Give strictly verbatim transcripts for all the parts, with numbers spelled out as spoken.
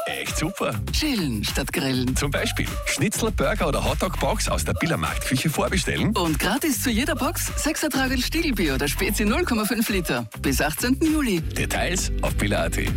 Echt super. Chillen statt grillen. Zum Beispiel Schnitzel, Burger oder Hotdog-Box aus der Biller Marktküche vorbestellen. Und gratis zu jeder Box sechs Tragel Stiegelbier oder Spezi null Komma fünf Liter. Bis achtzehnten Juli. Details auf biller punkt at.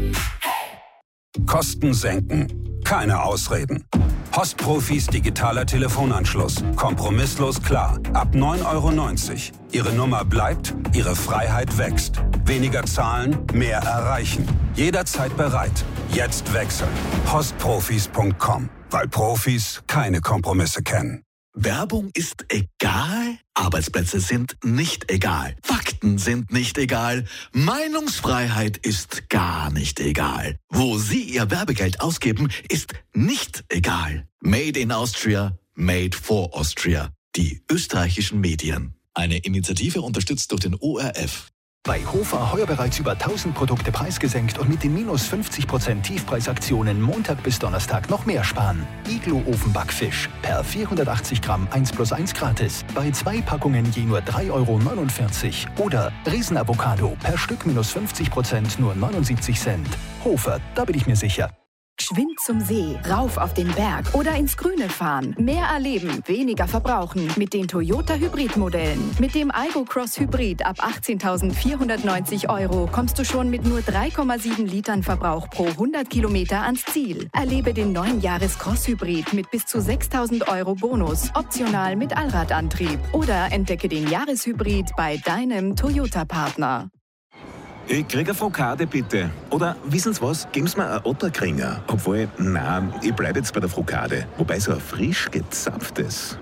Kosten senken. Keine Ausreden. Postprofis digitaler Telefonanschluss. Kompromisslos klar. Ab neun Euro neunzig. Ihre Nummer bleibt, Ihre Freiheit wächst. Weniger zahlen, mehr erreichen. Jederzeit bereit. Jetzt wechseln. postprofis punkt com. Weil Profis keine Kompromisse kennen. Werbung ist egal, Arbeitsplätze sind nicht egal, Fakten sind nicht egal, Meinungsfreiheit ist gar nicht egal. Wo Sie Ihr Werbegeld ausgeben, ist nicht egal. Made in Austria, made for Austria. Die österreichischen Medien. Eine Initiative unterstützt durch den O R F. Bei Hofer heuer bereits über tausend Produkte preisgesenkt und mit den minus fünfzig Prozent Tiefpreisaktionen Montag bis Donnerstag noch mehr sparen. Iglo Ofenbackfisch per vierhundertachtzig Gramm eins plus eins gratis. Bei zwei Packungen je nur drei Euro neunundvierzig. Oder Riesenavocado per Stück minus fünfzig Prozent nur neunundsiebzig Cent. Hofer, da bin ich mir sicher. Geschwind zum See, rauf auf den Berg oder ins Grüne fahren. Mehr erleben, weniger verbrauchen mit den Toyota Hybrid-Modellen. Mit dem Aygo Cross Hybrid ab achtzehntausendvierhundertneunzig Euro kommst du schon mit nur drei Komma sieben Litern Verbrauch pro hundert Kilometer ans Ziel. Erlebe den neuen Jahres Cross Hybrid mit bis zu sechstausend Euro Bonus, optional mit Allradantrieb. Oder entdecke den Jahreshybrid bei deinem Toyota-Partner. Ich krieg eine Frokade, bitte. Oder, wissen Sie was, geben Sie mir einen Otterkringer. Obwohl, nein, ich bleib jetzt bei der Frokade. Wobei so ein frisch gezapftes.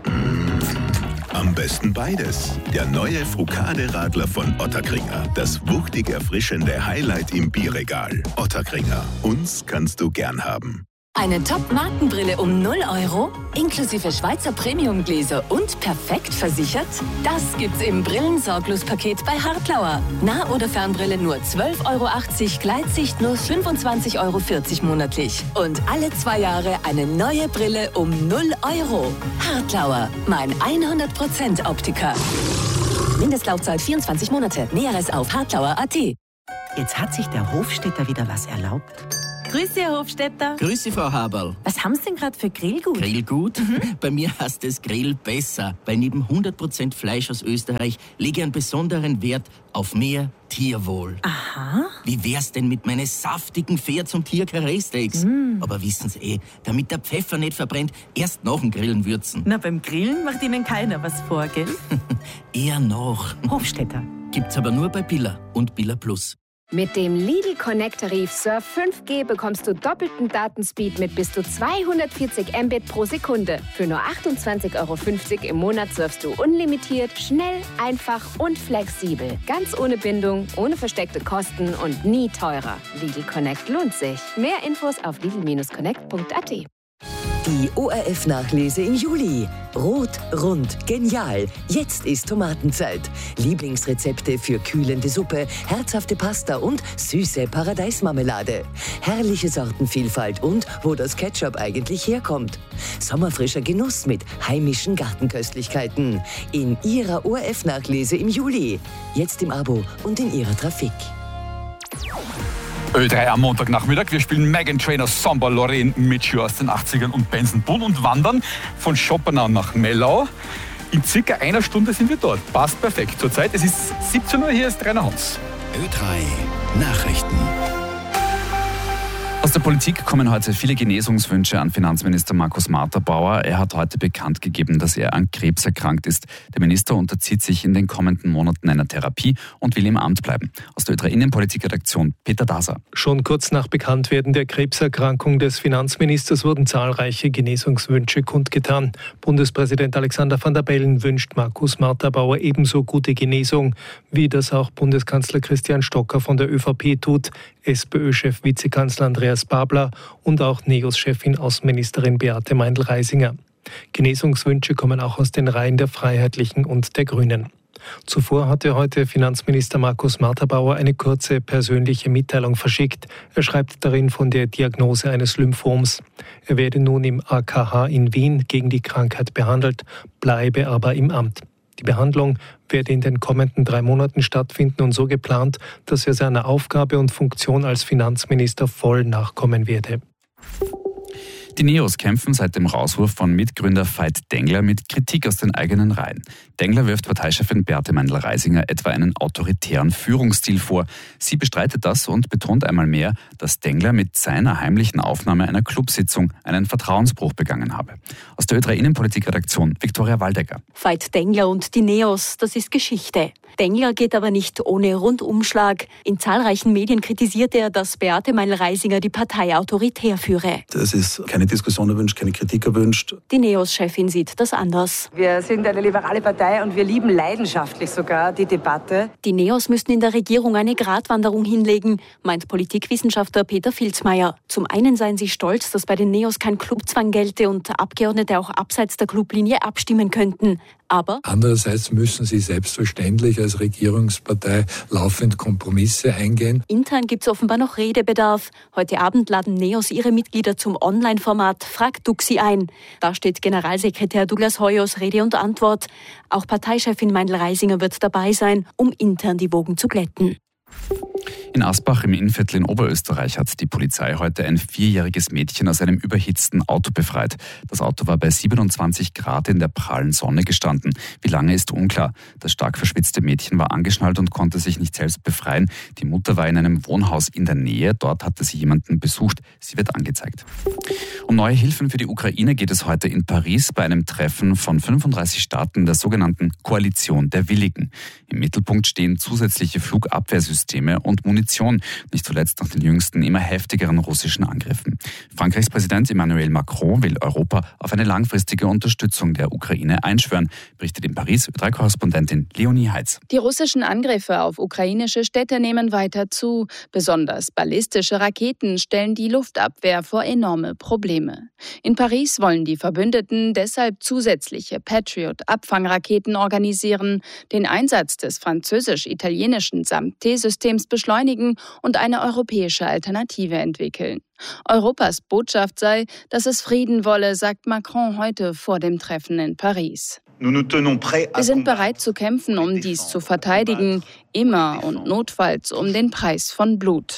Mm. Am besten beides. Der neue Frokade-Radler von Otterkringer. Das wuchtig erfrischende Highlight im Bierregal. Otterkringer. Uns kannst du gern haben. Eine Top-Markenbrille um null Euro, inklusive Schweizer Premium-Gläser und perfekt versichert? Das gibt's im Brillensorglos-Paket bei Hartlauer. Nah- oder Fernbrille nur zwölf Euro achtzig, Gleitsicht nur fünfundzwanzig Euro vierzig monatlich. Und alle zwei Jahre eine neue Brille um null Euro. Hartlauer, mein hundert Prozent Optiker. Mindestlaufzeit vierundzwanzig Monate. Näheres auf hartlauer punkt at. Jetzt hat sich der Hofstädter wieder was erlaubt. Grüße, Herr Hofstädter. Grüße, Frau Haberl. Was haben Sie denn gerade für Grillgut? Grillgut? Mhm. Bei mir heißt es Grill besser. Bei neben hundert Prozent Fleisch aus Österreich lege ich einen besonderen Wert auf mehr Tierwohl. Aha. Wie wär's denn mit meinen saftigen Pferds- und Tier-Karree-Steaks? Mm. Aber wissen Sie eh, damit der Pfeffer nicht verbrennt, erst nach dem Grillen würzen. Na, beim Grillen macht Ihnen keiner was vor, gell? Eher noch. Hofstädter. Gibt's aber nur bei Billa und Billa Plus. Mit dem Lidl Connect-Tarif Surf fünf G bekommst du doppelten Datenspeed mit bis zu zweihundertvierzig Mbit pro Sekunde. Für nur achtundzwanzig Euro fünfzig im Monat surfst du unlimitiert, schnell, einfach und flexibel. Ganz ohne Bindung, ohne versteckte Kosten und nie teurer. Lidl Connect lohnt sich. Mehr Infos auf lidl Bindestrich connect punkt at. Die O R F-Nachlese im Juli. Rot, rund, genial. Jetzt ist Tomatenzeit. Lieblingsrezepte für kühlende Suppe, herzhafte Pasta und süße Paradeismarmelade. Herrliche Sortenvielfalt und wo das Ketchup eigentlich herkommt. Sommerfrischer Genuss mit heimischen Gartenköstlichkeiten. In Ihrer O R F-Nachlese im Juli. Jetzt im Abo und in Ihrer Trafik. Ö drei am Montagnachmittag. Wir spielen Meghan Trainors Samba Lorraine mit Schuh aus den achtzigern und Benson Bull und wandern von Schoppenau nach Mellau. In circa einer Stunde sind wir dort. Passt perfekt zur Zeit. Es ist siebzehn Uhr, hier ist Rainer Hans. Ö drei Nachrichten. Aus der Politik kommen heute viele Genesungswünsche an Finanzminister Markus Marter-Bauer. Er hat heute bekannt gegeben, dass er an Krebs erkrankt ist. Der Minister unterzieht sich in den kommenden Monaten einer Therapie und will im Amt bleiben. Aus der Ö drei Innenpolitik-Redaktion Peter Daser. Schon kurz nach Bekanntwerden der Krebserkrankung des Finanzministers wurden zahlreiche Genesungswünsche kundgetan. Bundespräsident Alexander Van der Bellen wünscht Markus Marter-Bauer ebenso gute Genesung, wie das auch Bundeskanzler Christian Stocker von der ÖVP tut, SPÖ-Chef Vizekanzler Andreas Babler und auch NEOS-Chefin Außenministerin Beate Meindl-Reisinger. Genesungswünsche kommen auch aus den Reihen der Freiheitlichen und der Grünen. Zuvor hatte heute Finanzminister Markus Marter-Bauer eine kurze persönliche Mitteilung verschickt. Er schreibt darin von der Diagnose eines Lymphoms. Er werde nun im A K H in Wien gegen die Krankheit behandelt, bleibe aber im Amt. Die Behandlung werde in den kommenden drei Monaten stattfinden und so geplant, dass er seiner Aufgabe und Funktion als Finanzminister voll nachkommen werde. Die Neos kämpfen seit dem Rauswurf von Mitgründer Veit Dengler mit Kritik aus den eigenen Reihen. Dengler wirft Parteichefin Beate Meindl-Reisinger etwa einen autoritären Führungsstil vor. Sie bestreitet das und betont einmal mehr, dass Dengler mit seiner heimlichen Aufnahme einer Clubsitzung einen Vertrauensbruch begangen habe. Aus der Ö drei Innenpolitik-Redaktion Viktoria Waldecker. Veit Dengler und die Neos, das ist Geschichte. Dengler geht aber nicht ohne Rundumschlag. In zahlreichen Medien kritisiert er, dass Beate Meindl-Reisinger die Partei autoritär führe. Das ist keine Diskussion erwünscht, keine Kritik erwünscht. Die Neos-Chefin sieht das anders. Wir sind eine liberale Partei und wir lieben leidenschaftlich sogar die Debatte. Die Neos müssten in der Regierung eine Gratwanderung hinlegen, meint Politikwissenschaftler Peter Filzmeier. Zum einen seien sie stolz, dass bei den Neos kein Clubzwang gelte und Abgeordnete auch abseits der Clublinie abstimmen könnten. Aber andererseits müssen sie selbstverständlich als Regierungspartei laufend Kompromisse eingehen. Intern gibt es offenbar noch Redebedarf. Heute Abend laden Neos ihre Mitglieder zum Online-Format Frag Duxi ein. Da steht Generalsekretär Douglas Hoyos Rede und Antwort. Auch Parteichefin Meindl-Reisinger wird dabei sein, um intern die Wogen zu glätten. In Asbach im Innviertel in Oberösterreich hat die Polizei heute ein vierjähriges Mädchen aus einem überhitzten Auto befreit. Das Auto war bei siebenundzwanzig Grad in der prallen Sonne gestanden. Wie lange ist unklar. Das stark verschwitzte Mädchen war angeschnallt und konnte sich nicht selbst befreien. Die Mutter war in einem Wohnhaus in der Nähe. Dort hatte sie jemanden besucht. Sie wird angezeigt. Um neue Hilfen für die Ukraine geht es heute in Paris bei einem Treffen von fünfunddreißig Staaten der sogenannten Koalition der Willigen. Im Mittelpunkt stehen zusätzliche Flugabwehrsysteme und Munition, nicht zuletzt nach den jüngsten, immer heftigeren russischen Angriffen. Frankreichs Präsident Emmanuel Macron will Europa auf eine langfristige Unterstützung der Ukraine einschwören, berichtet in Paris Ö drei Korrespondentin Leonie Heitz. Die russischen Angriffe auf ukrainische Städte nehmen weiter zu. Besonders ballistische Raketen stellen die Luftabwehr vor enorme Probleme. In Paris wollen die Verbündeten deshalb zusätzliche Patriot-Abfangraketen organisieren, den Einsatz des französisch-italienischen SAM-T-Systems beschleunigen und eine europäische Alternative entwickeln. Europas Botschaft sei, dass es Frieden wolle, sagt Macron heute vor dem Treffen in Paris. Wir sind bereit zu kämpfen, um dies zu verteidigen, immer und notfalls um den Preis von Blut.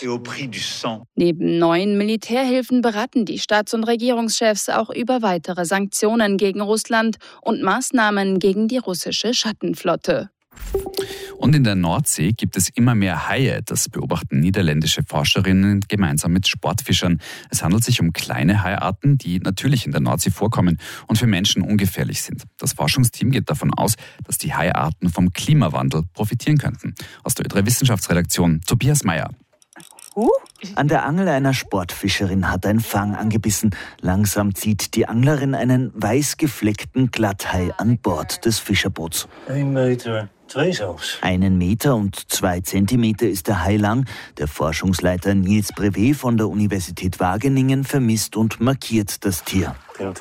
Neben neuen Militärhilfen beraten die Staats- und Regierungschefs auch über weitere Sanktionen gegen Russland und Maßnahmen gegen die russische Schattenflotte. Und in der Nordsee gibt es immer mehr Haie. Das beobachten niederländische Forscherinnen gemeinsam mit Sportfischern. Es handelt sich um kleine Haiarten, die natürlich in der Nordsee vorkommen und für Menschen ungefährlich sind. Das Forschungsteam geht davon aus, dass die Haiarten vom Klimawandel profitieren könnten. Aus der Ö drei Wissenschaftsredaktion Tobias Meyer. Uh. An der Angel einer Sportfischerin hat ein Fang angebissen. Langsam zieht die Anglerin einen weiß gefleckten Glatthai an Bord des Fischerboots. Ein Meter, zwei zelfs. Einen Meter und zwei Zentimeter ist der Hai lang. Der Forschungsleiter Niels Brevet von der Universität Wageningen vermisst und markiert das Tier.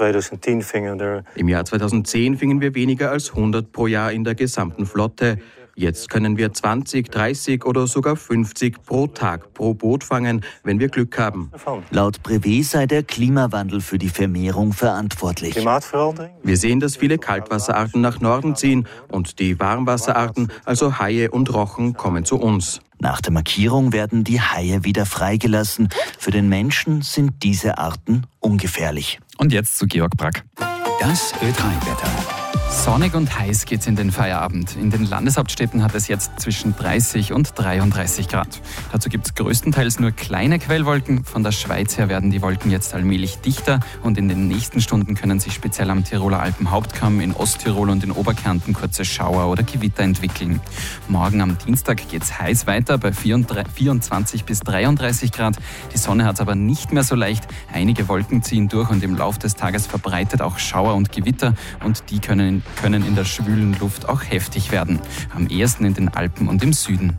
Im Jahr zweitausendzehn fingen wir weniger als hundert pro Jahr in der gesamten Flotte. Jetzt können wir zwanzig, dreißig oder sogar fünfzig pro Tag pro Boot fangen, wenn wir Glück haben. Laut Brevet sei der Klimawandel für die Vermehrung verantwortlich. Wir sehen, dass viele Kaltwasserarten nach Norden ziehen und die Warmwasserarten, also Haie und Rochen, kommen zu uns. Nach der Markierung werden die Haie wieder freigelassen. Für den Menschen sind diese Arten ungefährlich. Und jetzt zu Georg Brack. Das Ö drei Wetter. Sonnig und heiß geht's in den Feierabend. In den Landeshauptstädten hat es jetzt zwischen dreißig und dreiunddreißig Grad. Dazu gibt's größtenteils nur kleine Quellwolken. Von der Schweiz her werden die Wolken jetzt allmählich dichter und in den nächsten Stunden können sich speziell am Tiroler Alpenhauptkamm, in Osttirol und in Oberkärnten kurze Schauer oder Gewitter entwickeln. Morgen am Dienstag geht's heiß weiter bei vierundzwanzig bis dreiunddreißig Grad. Die Sonne hat's aber nicht mehr so leicht. Einige Wolken ziehen durch und im Lauf des Tages verbreitet auch Schauer und Gewitter und die können können in der schwülen Luft auch heftig werden. Am ehesten in den Alpen und im Süden.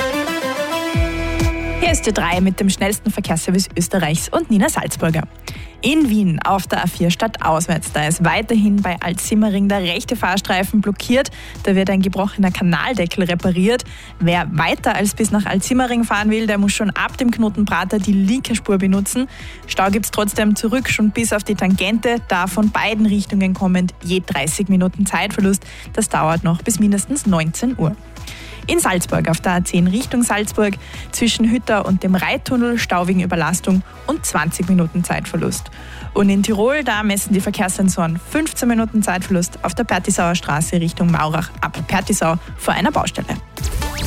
Hier ist Ö drei mit dem schnellsten Verkehrsservice Österreichs und Nina Salzburger. In Wien auf der A vier stadtauswärts, da ist weiterhin bei Altsimmering der rechte Fahrstreifen blockiert. Da wird ein gebrochener Kanaldeckel repariert. Wer weiter als bis nach Altsimmering fahren will, der muss schon ab dem Knoten Prater die linke Spur benutzen. Stau gibt es trotzdem zurück schon bis auf die Tangente. Da von beiden Richtungen kommend je dreißig Minuten Zeitverlust. Das dauert noch bis mindestens neunzehn Uhr. In Salzburg auf der A zehn Richtung Salzburg zwischen Hütter und dem Reittunnel Stau wegen Überlastung und zwanzig Minuten Zeitverlust. Und in Tirol, da messen die Verkehrssensoren fünfzehn Minuten Zeitverlust auf der Pertisauer Straße Richtung Maurach ab Pertisau vor einer Baustelle.